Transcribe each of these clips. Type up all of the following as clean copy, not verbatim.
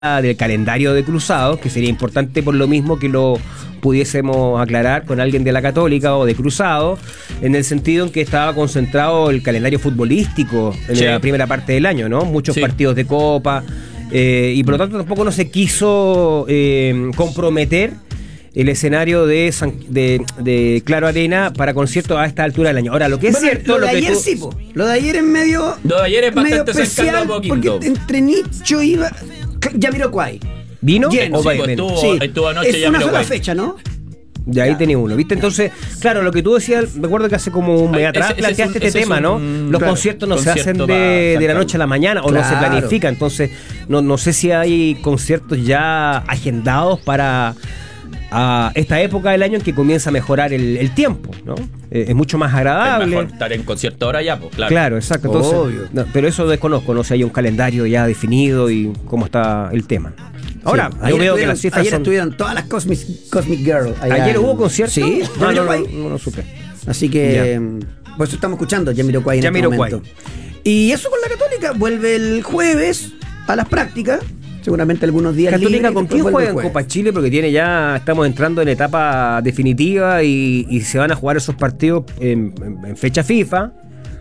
del calendario de Cruzados, que sería importante por lo mismo que lo pudiésemos aclarar con alguien de la Católica o de Cruzado, en el sentido en que estaba concentrado el calendario futbolístico en la primera parte del año, ¿no? Muchos partidos de Copa, y por lo tanto tampoco no se quiso comprometer el escenario de Claro Arena para conciertos a esta altura del año. Ahora, lo que es cierto... Lo de ayer sí, po. Lo de ayer es medio... Lo de ayer es bastante especial, porque entre Nicho iba... Jamiroquai. ¿Vino? Lleno. Estuvo anoche es una sola fecha, ¿no? Y ahí tenía uno, ¿viste? Entonces, claro, lo que tú decías, recuerdo que hace como un mes atrás planteaste este tema, ¿no? Los conciertos no se hacen de la noche a la mañana o no se planifica, entonces no sé si hay conciertos ya agendados para esta época del año en que comienza a mejorar el tiempo, ¿no? Es mucho más agradable. Es mejor estar en concierto ahora ya, pues, claro. Claro, exacto. Entonces, pero eso desconozco, no sé, hay un calendario ya definido y cómo está el tema. Ahora, yo veo que las cifras ayer estuvieron todas las Cosmic Girls. ¿Ayer hubo concierto? Sí. No supe. Así que, por eso estamos escuchando Jamiroquai en este momento. Y eso con la Católica, vuelve el jueves a las prácticas. Seguramente algunos días Católica, libres. ¿con quién juega en Copa Chile? Porque estamos entrando en etapa definitiva y se van a jugar esos partidos en fecha FIFA.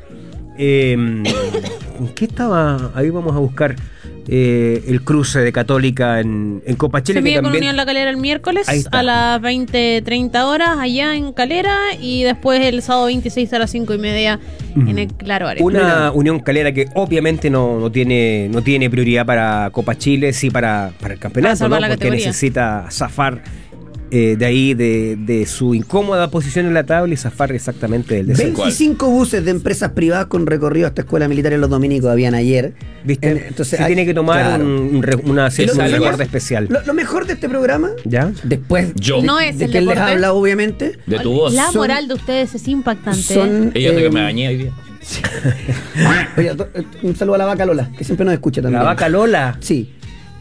¿En qué estaba? Ahí vamos a buscar el cruce de Católica en Copa Chile. Se mide con Unión La Calera el miércoles a las 20:30 horas allá en Calera, y después el sábado 26 a las 5:30 en el Claro Arena. Una Unión Calera que obviamente no tiene prioridad para Copa Chile, sí para el campeonato, ¿no? Porque necesita zafar de ahí de su incómoda posición en la tabla y zafar exactamente del descenso. 25 buses de empresas privadas con recorrido hasta escuela militar en los dominicos habían ayer. ¿Viste? Entonces se tiene que tomar una recorte especial. Lo mejor de este programa, ¿ya? Después no es de que les habla, obviamente, de tu voz. La moral de ustedes es impactante. Ellos de que me bañé hoy día. Oye, un saludo a la vaca Lola, que siempre nos escucha también. ¿La vaca Lola? Sí.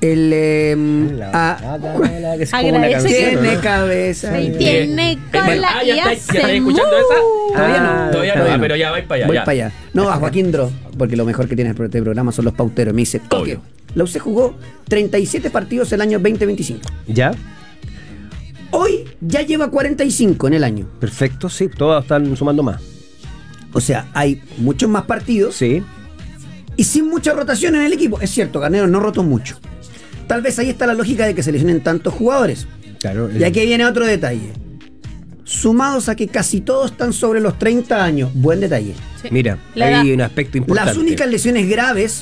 La vaca Lola, que es como una canción, tiene ¿no? cabeza y tiene cola y hace ¿Ya estáis escuchando esa? Todavía no, pero ya vais para allá. Voy para allá. No, a Joaquín Dro, porque lo mejor que tiene este programa son los pauteros. Me dice, Tokio, la UC jugó 37 partidos el año 2025. ¿Ya? Hoy ya lleva 45 en el año. Perfecto, sí, todos están sumando más. O sea, hay muchos más partidos. Sí. Y sin mucha rotación en el equipo. Es cierto, Garnero no rotó mucho. Tal vez ahí está la lógica de que se lesionen tantos jugadores. Claro. Y aquí viene otro detalle. Sumados a que casi todos están sobre los 30 años. Buen detalle. Sí. Mira, hay un aspecto importante. Las únicas lesiones graves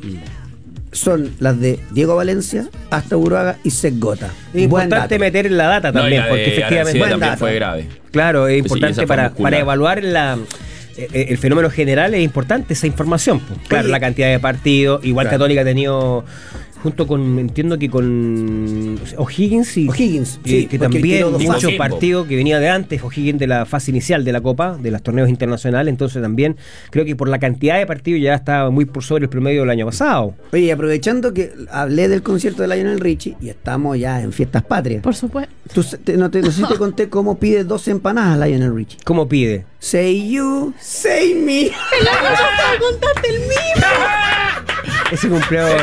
son las de Diego Valencia, Asta Uruaga y Seth Gota. Es importante meter en la data también, porque efectivamente también fue grave. Claro, es importante para evaluar el fenómeno general. Es importante esa información. Claro, la cantidad de partidos. Igual Católica ha tenido, junto con, entiendo que con O'Higgins, sí, que también muchos partidos que venía de antes, O'Higgins de la fase inicial de la Copa, de los torneos internacionales, entonces también creo que por la cantidad de partidos ya está muy por sobre el promedio del año pasado. Oye, aprovechando que hablé del concierto de Lionel Richie y estamos ya en fiestas patrias. Por supuesto. No sé si te conté cómo pide 2 empanadas Lionel Richie. ¿Cómo pide? Say you, say me. El año pasado contaste el mismo. Ese cumpleaños.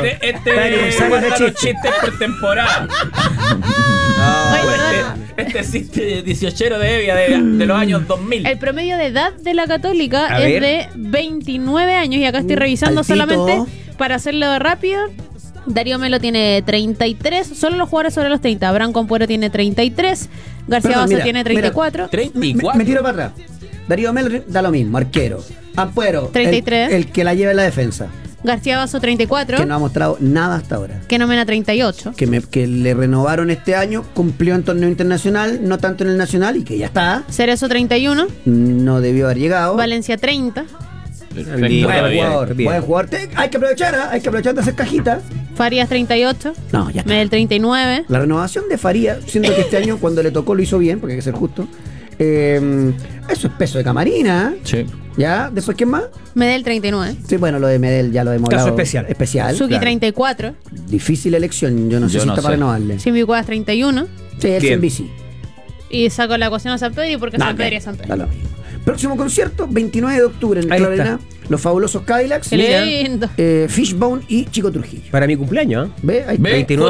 Los chistes por temporada. Este 18ero de Evia de los años 2000. El promedio de edad de la Católica es de 29 años. Y acá estoy revisando altito. solamente para hacerlo rápido. Darío Melo tiene 33. Solo los jugadores sobre los 30. Abraham Compuero tiene 33. García Basso tiene 34. 34. Me tiro para atrás. Darío Melo da lo mismo, arquero. Ampuero, 33. El que la lleva en la defensa. García Basso 34. Que no ha mostrado nada hasta ahora. Que Nomena 38. Que le renovaron este año, cumplió en torneo internacional, no tanto en el nacional, y que ya está. Cerezo 31. No debió haber llegado. Valencia 30. Buen jugador. Hay que aprovechar de hacer cajitas. Farías 38. No, ya está. Medel 39. La renovación de Farías, siento que este año cuando le tocó lo hizo bien, porque hay que ser justo. Eso es peso de camarina. Sí. ¿Ya? ¿Después quién más? Medel 39. Sí, bueno, lo de Medel ya lo hemos hablado. Caso especial. Suki 34. Difícil elección, yo no sé si está para renovarle. Simbicuas 31. Sí, es en bici. Y saco la ecuación a San Pedro porque San Pedro es San Pedro. Próximo concierto, 29 de octubre en el Claro Arena. Los Fabulosos Cadillacs, Qué lindo. Fishbone y Chico Trujillo. Para mi cumpleaños, ¿eh? ¿Ve? Ahí 29